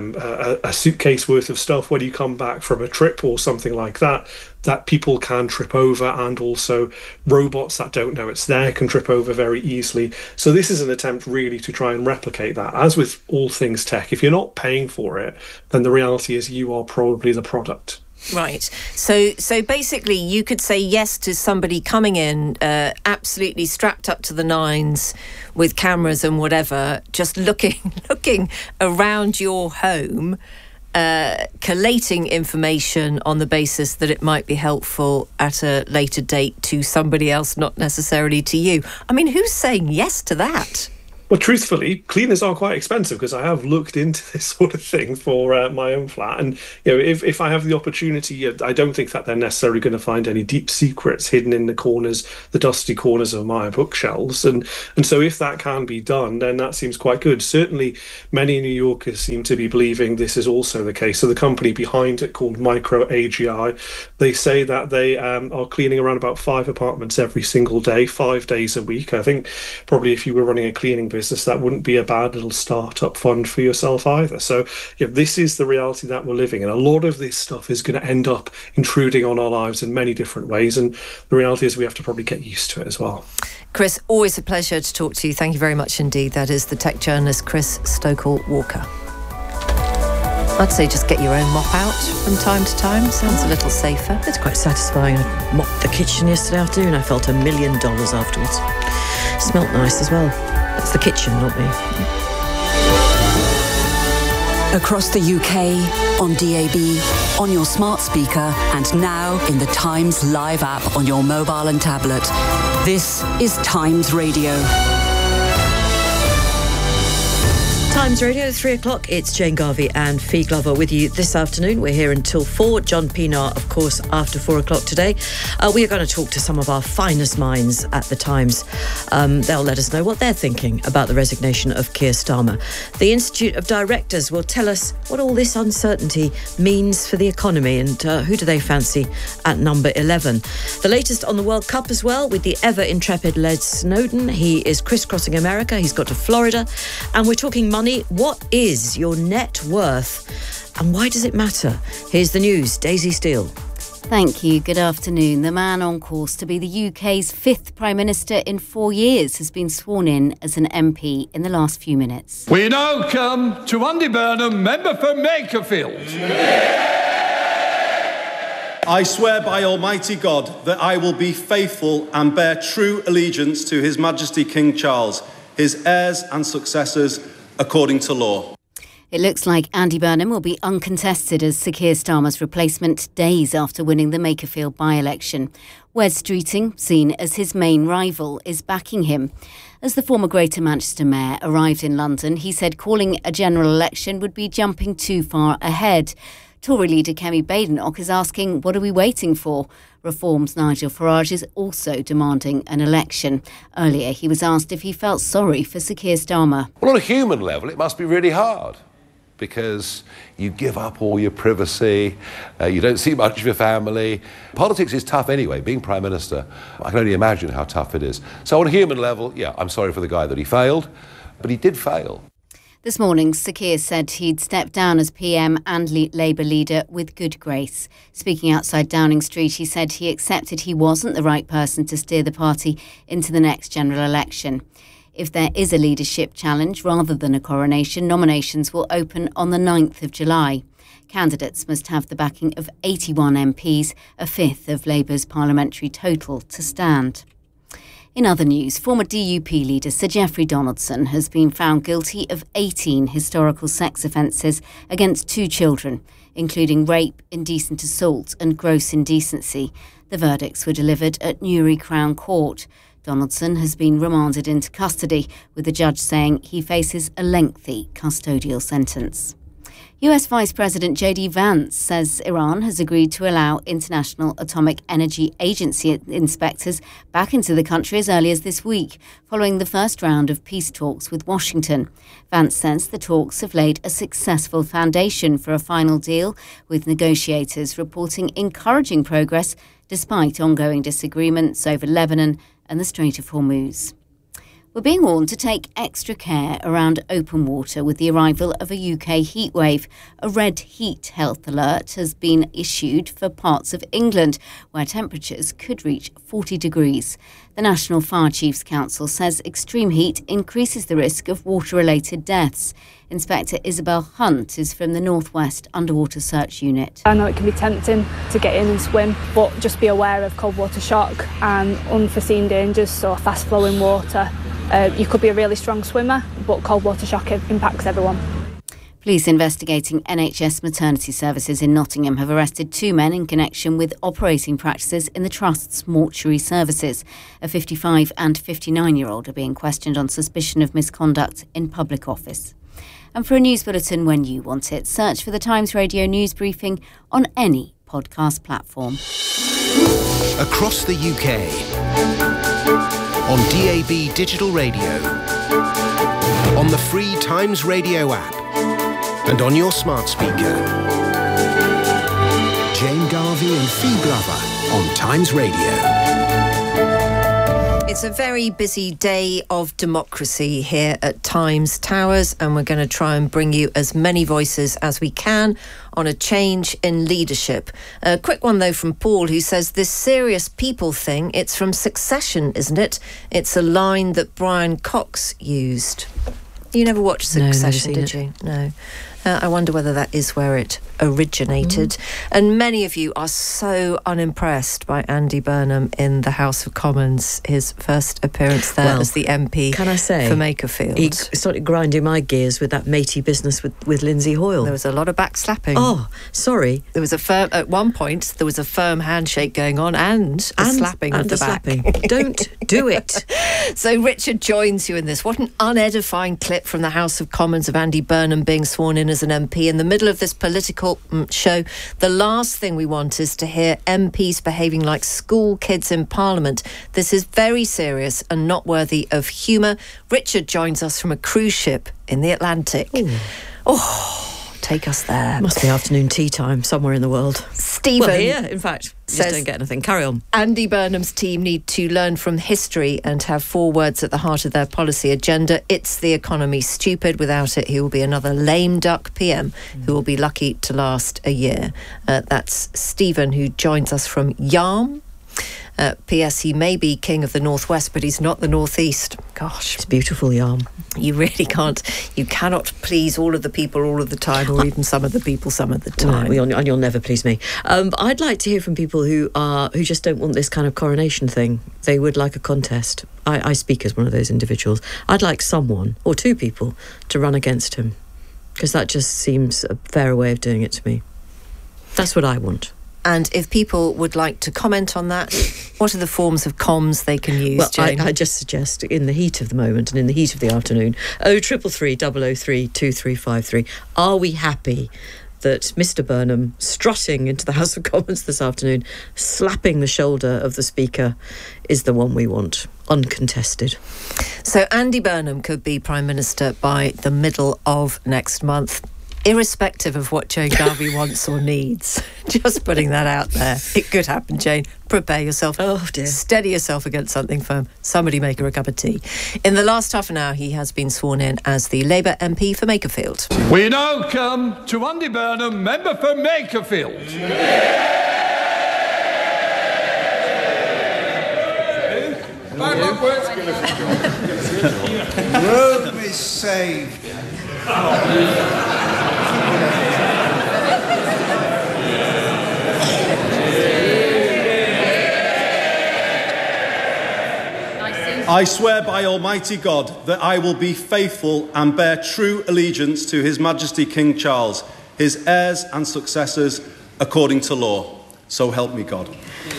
a suitcase worth of stuff when you come back from a trip or something like that people can trip over, and also robots that don't know it's there can trip over very easily. So this is an attempt really to try and replicate that. As with all things tech, if you're not paying for it, then the reality is you are probably the product. Right. So basically you could say yes to somebody coming in absolutely strapped up to the nines with cameras and whatever, just looking around your home collating information on the basis that it might be helpful at a later date to somebody else, not necessarily to you. I mean, who's saying yes to that? Well, truthfully, cleaners are quite expensive, because I have looked into this sort of thing for my own flat. And, if I have the opportunity, I don't think that they're necessarily going to find any deep secrets hidden in the corners, the dusty corners of my bookshelves. And so if that can be done, then that seems quite good. Certainly, many New Yorkers seem to be believing this is also the case. So the company behind it, called Micro AGI, they say that they are cleaning around about 5 apartments every single day, 5 days a week. I think probably if you were running a cleaning business, that wouldn't be a bad little start-up fund for yourself either. So this is the reality that we're living in. A lot of this stuff is going to end up intruding on our lives in many different ways, and the reality is we have to probably get used to it as well. Chris, always a pleasure to talk to you. Thank you very much indeed. That is the tech journalist Chris Stokell-Walker. I'd say just get your own mop out from time to time. Sounds a little safer. It's quite satisfying. I mopped the kitchen yesterday afternoon. I felt $1 million afterwards. Smelt nice as well. That's the kitchen, not me. Across the UK, on DAB, on your smart speaker, and now in the Times Live app on your mobile and tablet. This is Times Radio. Times Radio, 3 o'clock. It's Jane Garvey and Fee Glover with you this afternoon. We're here until 4. John Pienaar, of course, after 4 o'clock today. We are going to talk to some of our finest minds at the Times. They'll let us know what they're thinking about the resignation of Keir Starmer. The Institute of Directors will tell us what all this uncertainty means for the economy, and who do they fancy at number 11. The latest on the World Cup as well, with the ever-intrepid Les Snowden. He is crisscrossing America. He's got to Florida. And we're talking money. What is your net worth and why does it matter? Here's the news. Daisy Steele. Thank you. Good afternoon. The man on course to be the UK's 5th Prime Minister in 4 years has been sworn in as an MP in the last few minutes. We now come to Andy Burnham, member for Makerfield. I swear by Almighty God that I will be faithful and bear true allegiance to His Majesty King Charles, his heirs and successors, according to law. It looks like Andy Burnham will be uncontested as Sir Keir Starmer's replacement days after winning the Makerfield by-election. Wes Streeting, seen as his main rival, is backing him. As the former Greater Manchester Mayor arrived in London, he said calling a general election would be jumping too far ahead. Tory leader Kemi Badenoch is asking, what are we waiting for? Reform's Nigel Farage is also demanding an election. Earlier, he was asked if he felt sorry for Sir Keir Starmer. Well, on a human level, it must be really hard because you give up all your privacy, you don't see much of your family. Politics is tough anyway, being Prime Minister. I can only imagine how tough it is. So on a human level, yeah, I'm sorry for the guy that he failed, but he did fail. This morning, Sir Keir said he'd step down as PM and Labour leader with good grace. Speaking outside Downing Street, he said he accepted he wasn't the right person to steer the party into the next general election. If there is a leadership challenge rather than a coronation, nominations will open on the 9th of July. Candidates must have the backing of 81 MPs, a fifth of Labour's parliamentary total, to stand. In other news, former DUP leader Sir Geoffrey Donaldson has been found guilty of 18 historical sex offences against 2 children, including rape, indecent assault and gross indecency. The verdicts were delivered at Newry Crown Court. Donaldson has been remanded into custody, with the judge saying he faces a lengthy custodial sentence. US Vice President J.D. Vance says Iran has agreed to allow International Atomic Energy Agency inspectors back into the country as early as this week, following the first round of peace talks with Washington. Vance says the talks have laid a successful foundation for a final deal, with negotiators reporting encouraging progress despite ongoing disagreements over Lebanon and the Strait of Hormuz. We're being warned to take extra care around open water with the arrival of a UK heatwave. A red heat health alert has been issued for parts of England where temperatures could reach 40 degrees. The National Fire Chiefs Council says extreme heat increases the risk of water-related deaths. Inspector Isabel Hunt is from the North West Underwater Search Unit. I know it can be tempting to get in and swim, but just be aware of cold water shock and unforeseen dangers, so fast-flowing water. You could be a really strong swimmer, but cold water shock impacts everyone. Police investigating NHS maternity services in Nottingham have arrested 2 men in connection with operating practices in the Trust's mortuary services. A 55 and 59-year-old are being questioned on suspicion of misconduct in public office. And for a news bulletin when you want it, search for the Times Radio News Briefing on any podcast platform. Across the UK, on DAB Digital Radio, on the free Times Radio app, and on your smart speaker. Jane Garvey and Fee Glover on Times Radio. It's a very busy day of democracy here at Times Towers, and we're going to try and bring you as many voices as we can on a change in leadership. A quick one, though, from Paul, who says, this serious people thing, it's from Succession, isn't it? It's a line that Brian Cox used. You never watched Succession, did you? No. I wonder whether that is where it originated. And many of you are so unimpressed by Andy Burnham in the House of Commons, his first appearance there as the MP can I say, for Makerfield. He started grinding my gears with that matey business with Lindsay Hoyle. There was a lot of backslapping. Oh, sorry. There was at one point, there was a firm handshake going on and slapping of the back. Don't do it. So Richard joins you in this. What an unedifying clip from the House of Commons of Andy Burnham being sworn in as an MP in the middle of this political show. The last thing we want is to hear MPs behaving like school kids in Parliament. This is very serious and not worthy of humour. Richard joins us from a cruise ship in the Atlantic. Take us there. Must be afternoon tea time somewhere in the world. Stephen. Well, here, in fact. Just don't get anything. Carry on. Andy Burnham's team need to learn from history and have 4 words at the heart of their policy agenda. It's the economy stupid. Without it, he will be another lame duck PM who will be lucky to last a year. That's Stephen, who joins us from Yarm. P.S. He may be king of the Northwest, but he's not the Northeast. Gosh. It's beautiful, Yarm. You really can't. You cannot please all of the people all of the time, or even some of the people some of the time. No, and you'll never please me. I'd like to hear from people who just don't want this kind of coronation thing. They would like a contest. I speak as one of those individuals. I'd like someone, or 2 people, to run against him, because that just seems a fairer way of doing it to me. That's what I want. And if people would like to comment on that, what are the forms of comms they can use, well, Jane? I just suggest, in the heat of the moment and in the heat of the afternoon, 0333 003 2353. Are we happy that Mr. Burnham, strutting into the House of Commons this afternoon, slapping the shoulder of the Speaker, is the one we want, uncontested? So Andy Burnham could be Prime Minister by the middle of next month, irrespective of what Jane Garvey wants or needs. Just putting that out there. It could happen, Jane. Prepare yourself. Oh, dear. Steady yourself against something firm. Somebody make her a cup of tea. In the last half an hour, he has been sworn in as the Labour MP for Makerfield. We now come to Andy Burnham, member for Makerfield. Rome is saved. I swear by Almighty God that I will be faithful and bear true allegiance to His Majesty King Charles, his heirs and successors, according to law. So help me God.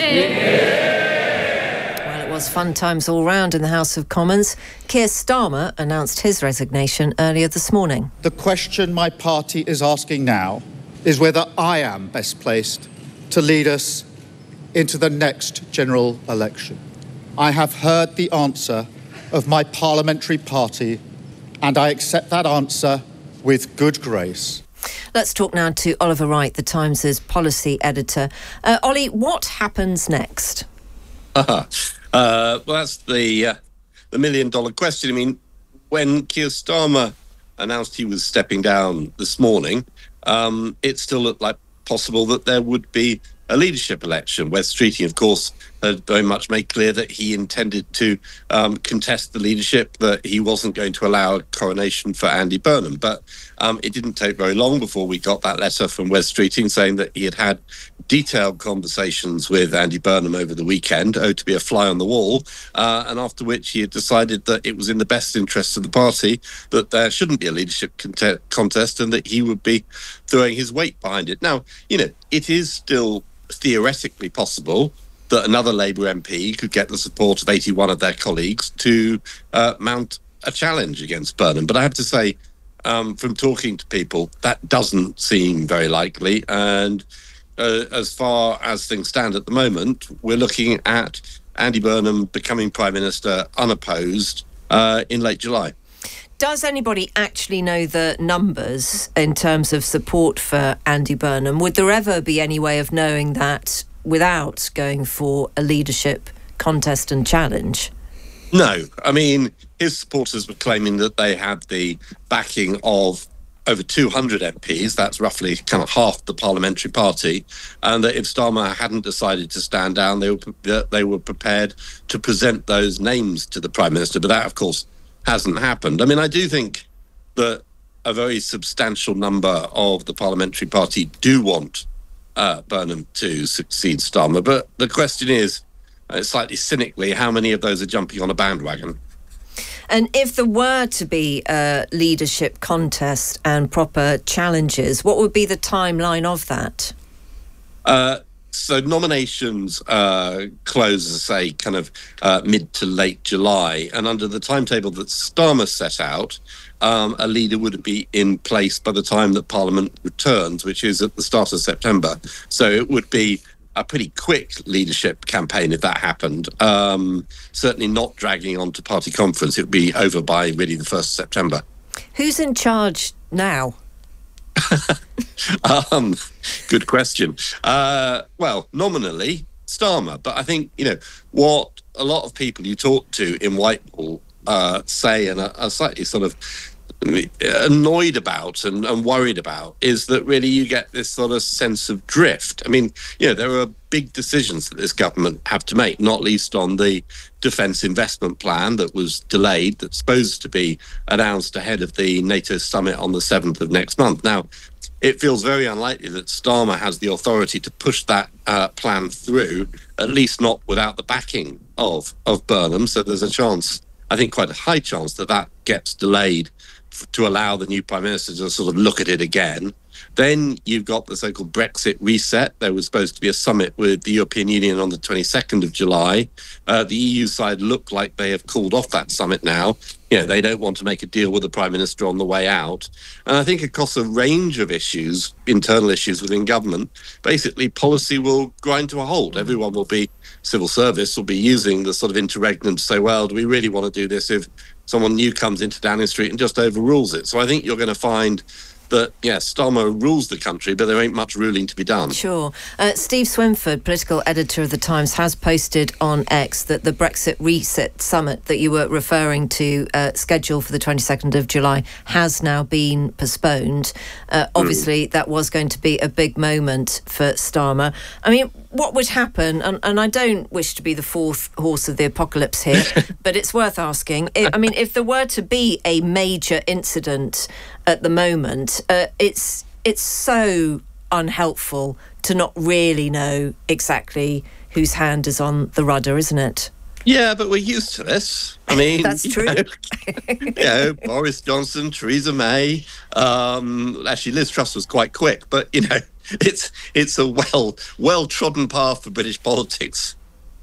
Well, it was fun times all round in the House of Commons. Keir Starmer announced his resignation earlier this morning. The question my party is asking now is whether I am best placed to lead us into the next general election. I have heard the answer of my parliamentary party, and I accept that answer with good grace. Let's talk now to Oliver Wright, the Times' policy editor. Ollie, what happens next? Well, that's the million-dollar question. I mean, when Keir Starmer announced he was stepping down this morning, it still looked like possible that there would be a leadership election. Wes Streeting, of course, had very much made clear that he intended to contest the leadership, that he wasn't going to allow a coronation for Andy Burnham. But It didn't take very long before we got that letter from Wes Streeting saying that he had had detailed conversations with Andy Burnham over the weekend, to be a fly on the wall, and after which he had decided that it was in the best interest of the party that there shouldn't be a leadership contest and that he would be throwing his weight behind it. Now, it is still theoretically possible that another Labour MP could get the support of 81 of their colleagues to mount a challenge against Burnham. But I have to say, from talking to people, that doesn't seem very likely. And as far as things stand at the moment, we're looking at Andy Burnham becoming Prime Minister unopposed in late July. Does anybody actually know the numbers in terms of support for Andy Burnham? Would there ever be any way of knowing that without going for a leadership contest and challenge? No. I mean, his supporters were claiming that they had the backing of over 200 MPs, that's roughly kind of half the parliamentary party, and that if Starmer hadn't decided to stand down, they were prepared to present those names to the Prime Minister. But that, of course, hasn't happened. I mean, I do think that a very substantial number of the parliamentary party do want Burnham to succeed Starmer. But the question is, slightly cynically, how many of those are jumping on a bandwagon? And if there were to be a leadership contest and proper challenges, what would be the timeline of that? So nominations close, say, kind of mid to late July. And under the timetable that Starmer set out, a leader would be in place by the time that Parliament returns, which is at the start of September. So it would be a pretty quick leadership campaign if that happened. Certainly not dragging on to party conference. It would be over by really the 1st of September. Who's in charge now? Good question. Well, nominally Starmer, but I think what a lot of people you talk to in Whitehall say and are slightly sort of annoyed about and worried about is that really you get this sort of sense of drift. I mean, there are big decisions that this government have to make, not least on the defence investment plan that was delayed, that's supposed to be announced ahead of the NATO summit on the 7th of next month. Now, it feels very unlikely that Starmer has the authority to push that plan through, at least not without the backing of Burnham. So there's a chance, I think quite a high chance, that gets delayed to allow the new Prime Minister to sort of look at it again. Then you've got the so-called Brexit reset. There was supposed to be a summit with the European Union on the 22nd of July. The EU side look like they have called off that summit now. They don't want to make a deal with the Prime Minister on the way out. And I think across a range of issues, internal issues within government, basically policy will grind to a halt. Everyone will be, civil service will be using the sort of interregnum to say, well, do we really want to do this if someone new comes into Downing Street and just overrules it? So I think you're going to find that, yes, Starmer rules the country, but there ain't much ruling to be done. Sure. Steve Swinford, political editor of The Times, has posted on X that the Brexit Reset Summit that you were referring to, scheduled for the 22nd of July, has now been postponed. Obviously, that was going to be a big moment for Starmer. I mean, what would happen, and I don't wish to be the fourth horse of the apocalypse here, but it's worth asking. I mean, if there were to be a major incident at the moment, it's so unhelpful to not really know exactly whose hand is on the rudder, isn't it? Yeah, but we're used to this. I mean, that's true. Boris Johnson, Theresa May. Actually, Liz Truss was quite quick, but it's a well trodden path for British politics.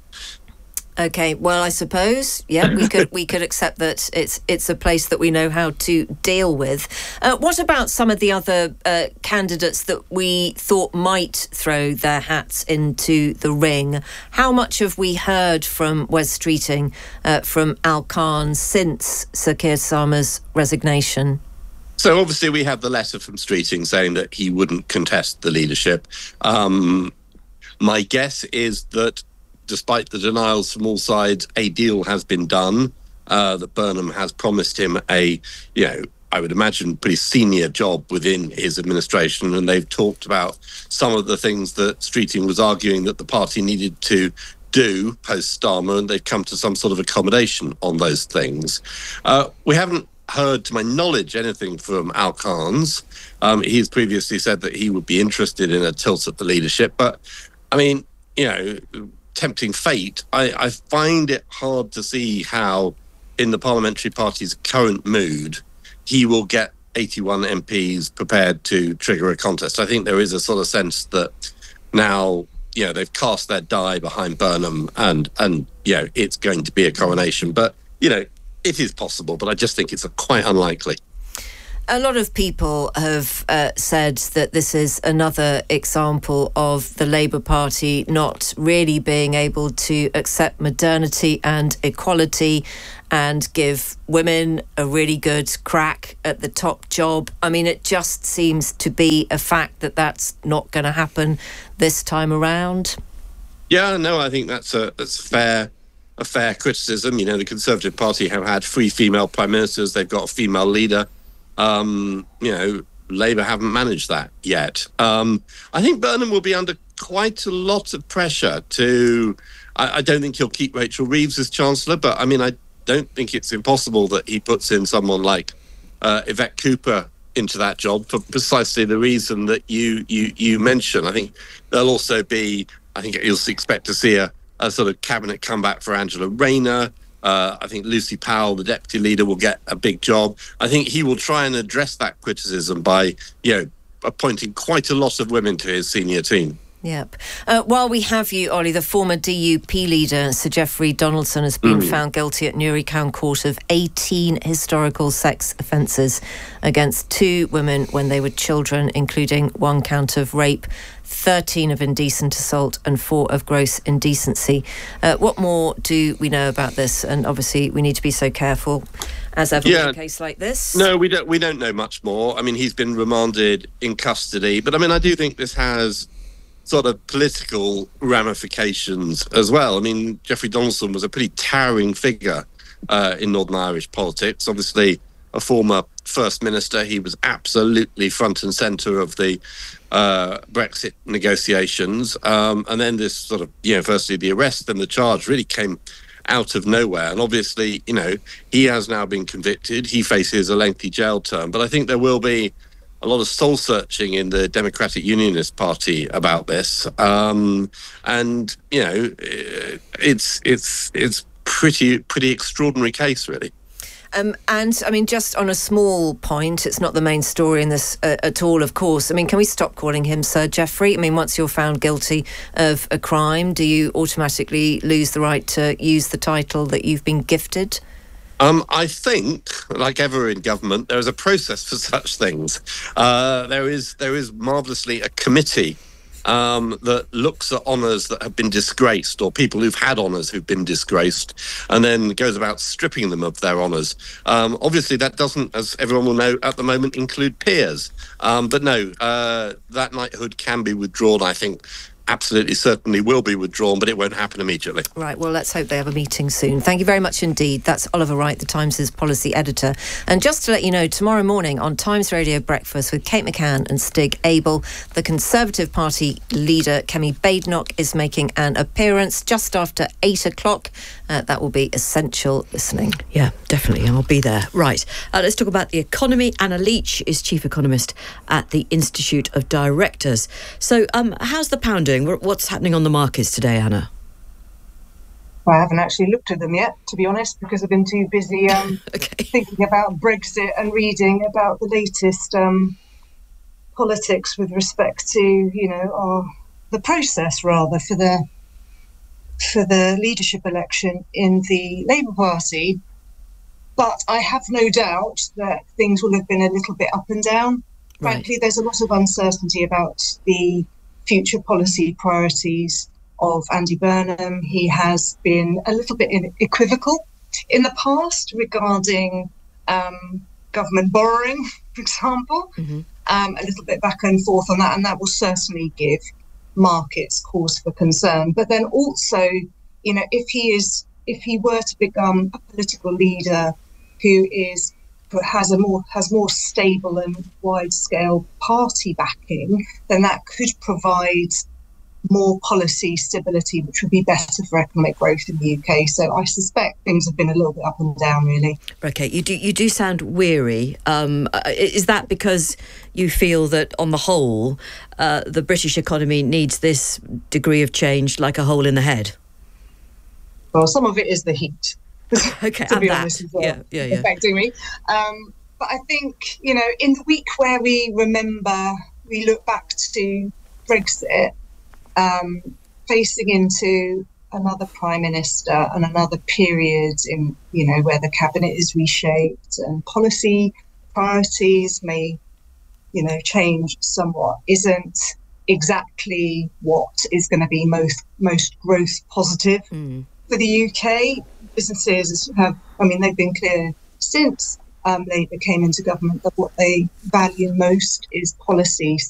Okay, well, I suppose, we could accept that it's a place that we know how to deal with. What about some of the other candidates that we thought might throw their hats into the ring? How much have we heard from Wes Streeting, from Al Khan, since Sir Keir Starmer's resignation? So obviously we have the letter from Streeting saying that he wouldn't contest the leadership. My guess is that despite the denials from all sides, a deal has been done, that Burnham has promised him I would imagine, pretty senior job within his administration, and they've talked about some of the things that Streeting was arguing that the party needed to do post-Starmer, and they've come to some sort of accommodation on those things. We haven't heard, to my knowledge, anything from Al Khan's. He's previously said that he would be interested in a tilt at the leadership. But, I mean, tempting fate, I find it hard to see how, in the parliamentary party's current mood, he will get 81 MPs prepared to trigger a contest. I think there is a sort of sense that now, they've cast their die behind Burnham and it's going to be a coronation. But, it is possible, but I just think it's quite unlikely. A lot of people have said that this is another example of the Labour Party not really being able to accept modernity and equality and give women a really good crack at the top job. I mean, it just seems to be a fact that that's not going to happen this time around. Yeah, no, I think that's a fair criticism. The Conservative Party have had 3 female prime ministers. They've got a female leader. Labour haven't managed that yet. I think Burnham will be under quite a lot of pressure to... I don't think he'll keep Rachel Reeves as Chancellor, but, I don't think it's impossible that he puts in someone like Yvette Cooper into that job for precisely the reason that you mentioned. I think there'll also be... I think you'll expect to see a sort of cabinet comeback for Angela Rayner. I think Lucy Powell, the deputy leader, will get a big job. I think he will try and address that criticism by, appointing quite a lot of women to his senior team. Yep. While we have you, Ollie, the former DUP leader, Sir Geoffrey Donaldson, has been found guilty at Newry Crown Court of 18 historical sex offences against 2 women when they were children, including 1 count of rape, 13 of indecent assault and 4 of gross indecency. What more do we know about this? And obviously we need to be so careful as ever with a case like this. No, we don't know much more. He's been remanded in custody. But I do think this has sort of political ramifications as well. Geoffrey Donaldson was a pretty towering figure in Northern Irish politics. Obviously, a former First Minister. He was absolutely front and centre of the Brexit negotiations. And then this sort of, firstly the arrest and the charge really came out of nowhere. And obviously, he has now been convicted. He faces a lengthy jail term. But I think there will be a lot of soul searching in the Democratic Unionist Party about this. It's pretty extraordinary case, really. Just on a small point, it's not the main story in this at all, of course. Can we stop calling him Sir Geoffrey? Once you're found guilty of a crime, do you automatically lose the right to use the title that you've been gifted? I think, like ever in government, there is a process for such things. There is marvellously a committee that looks at honours that have been disgraced, or people who've had honours who've been disgraced, and then goes about stripping them of their honours. Obviously, that doesn't, as everyone will know at the moment, include peers. But no, that knighthood can be withdrawn, I think. Absolutely, certainly will be withdrawn, but it won't happen immediately. Right, well, let's hope they have a meeting soon. Thank you very much indeed. That's Oliver Wright, the Times' policy editor. And just to let you know, tomorrow morning on Times Radio Breakfast with Kate McCann and Stig Abel, the Conservative Party leader, Kemi Badenoch, is making an appearance just after 8 o'clock. That will be essential listening. Yeah, definitely. I'll be there. Right. Let's talk about the economy. Anna Leach is chief economist at the Institute of Directors. So how's the pound doing? What's happening on the markets today, Anna? Well, I haven't actually looked at them yet, to be honest, because I've been too busy thinking about Brexit and reading about the latest politics with respect to, the process rather for the leadership election in the Labour Party. But I have no doubt that things will have been a little bit up and down. Right. Frankly, there's a lot of uncertainty about the future policy priorities of Andy Burnham. He has been a little bit equivocal in the past regarding government borrowing, for example, a little bit back and forth on that, and that will certainly give markets cause for concern. But then also, if he were to become a political leader who has more stable and wide-scale party backing, then that could provide more policy stability, which would be better for economic growth in the UK. So I suspect things have been a little bit up and down, really. Okay, you do sound weary. Is that because you feel that, on the whole, the British economy needs this degree of change like a hole in the head? Well, some of it is the heat. Okay, to and be that. honest, as well, Yeah. affecting me. But I think, in the week where we look back to Brexit, facing into another prime minister and another period in, where the cabinet is reshaped and policy priorities may, change somewhat, isn't exactly what is going to be most growth positive. For the UK, businesses they've been clear since Labour came into government that what they value most is policy